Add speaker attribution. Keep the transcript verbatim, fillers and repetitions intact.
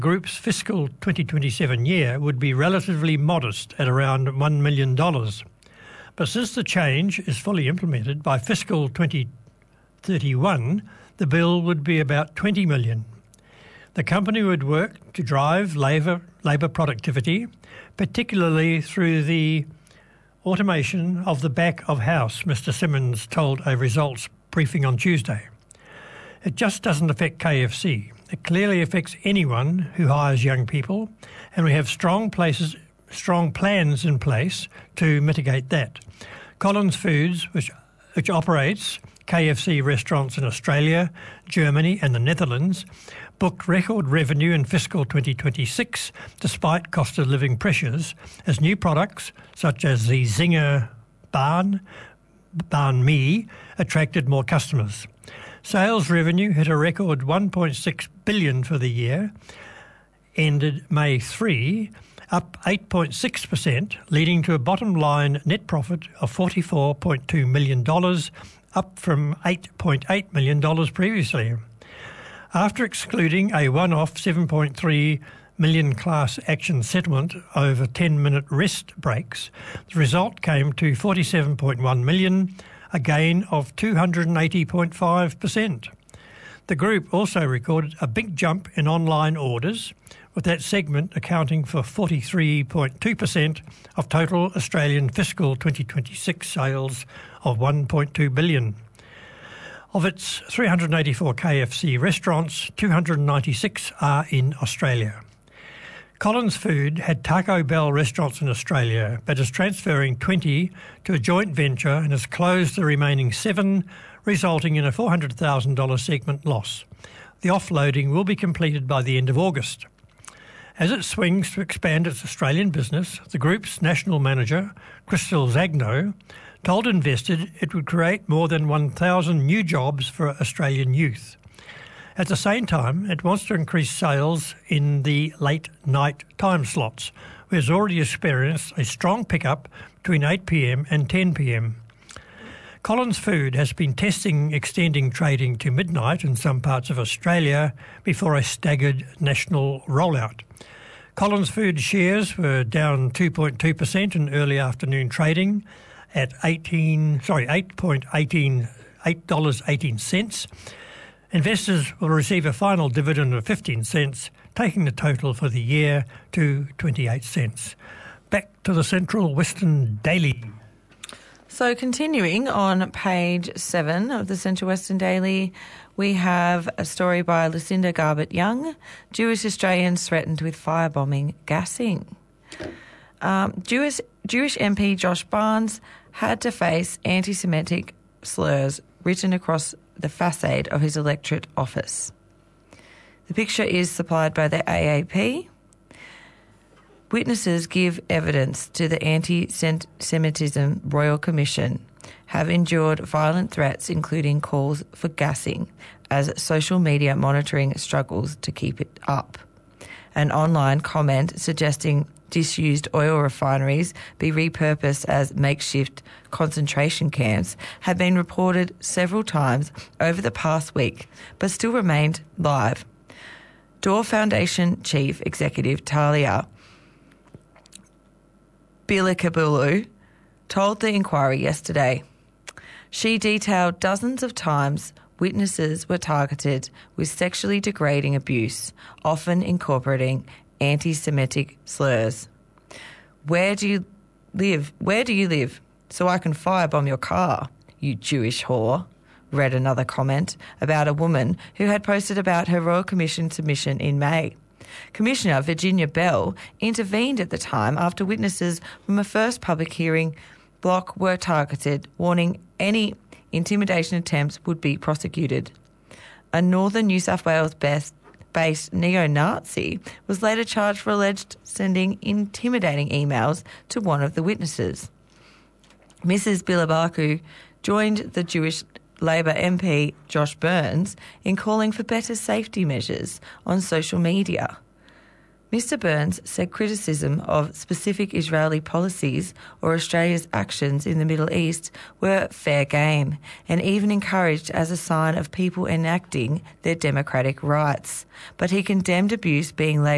Speaker 1: Group's fiscal twenty twenty-seven year would be relatively modest at around one million dollars. But since the change is fully implemented by fiscal twenty thirty-one, the bill would be about twenty million dollars. The company would work to drive labour, labour productivity, particularly through the automation of the back of house, Mister Simmons told a results briefing on Tuesday. It just doesn't affect K F C. It clearly affects anyone who hires young people, and we have strong places, strong plans in place to mitigate that. Collins Foods, which, which operates K F C restaurants in Australia, Germany and the Netherlands, booked record revenue in fiscal twenty twenty-six despite cost of living pressures as new products such as the Zinger Banh, Banh Mi attracted more customers. Sales revenue hit a record one point six billion dollars for the year, ended May third, up eight point six percent, leading to a bottom line net profit of forty-four point two million dollars, up from eight point eight million dollars previously. After excluding a one-off seven point three million dollars class action settlement over ten-minute rest breaks, the result came to forty-seven point one million dollars, a gain of two hundred eighty point five percent. The group also recorded a big jump in online orders, with that segment accounting for forty-three point two percent of total Australian fiscal twenty twenty-six sales of one point two billion dollars. Of its three hundred eighty-four K F C restaurants, two hundred ninety-six are in Australia. Collins Food had Taco Bell restaurants in Australia, but is transferring twenty to a joint venture and has closed the remaining seven, resulting in a four hundred thousand dollars segment loss. The offloading will be completed by the end of August. As it swings to expand its Australian business, the group's national manager, Crystal Zagno, told investors it would create more than one thousand new jobs for Australian youth. At the same time, it wants to increase sales in the late night time slots, where it has already experienced a strong pickup between eight p m and ten p m. Collins Food has been testing extending trading to midnight in some parts of Australia before a staggered national rollout. Collins Food shares were down two point two percent in early afternoon trading at eighteen, sorry, eight point one eight, eight dollars eighteen cents. Investors will receive a final dividend of fifteen cents, taking the total for the year to twenty-eight cents. Back to the Central Western Daily.
Speaker 2: So continuing on page seven of the Central Western Daily, we have a story by Lucinda Garbutt-Young, Jewish Australians threatened with firebombing gassing. Um, Jewish, Jewish M P Josh Barnes had to face anti-Semitic slurs written across the facade of his electorate office. The picture is supplied by the A A P. Witnesses give evidence to the Anti-Semitism Royal Commission have endured violent threats, including calls for gassing, as social media monitoring struggles to keep it up. An online comment suggesting disused oil refineries be repurposed as makeshift concentration camps had been reported several times over the past week, but still remained live. Door Foundation Chief Executive Talia Bilikabulu told the inquiry yesterday. She detailed dozens of times witnesses were targeted with sexually degrading abuse, often incorporating anti-Semitic slurs. Where do you live? Where do you live? So I can firebomb your car, you Jewish whore, read another comment about a woman who had posted about her Royal Commission submission in May. Commissioner Virginia Bell intervened at the time after witnesses from a first public hearing block were targeted, warning any intimidation attempts would be prosecuted. A northern New South Wales based based neo-Nazi was later charged for alleged sending intimidating emails to one of the witnesses. Missus Bilibaku joined the Jewish Labor M P Josh Burns in calling for better safety measures on social media. Mister Burns said criticism of specific Israeli policies or Australia's actions in the Middle East were fair game and even encouraged as a sign of people enacting their democratic rights. But he condemned abuse being labelled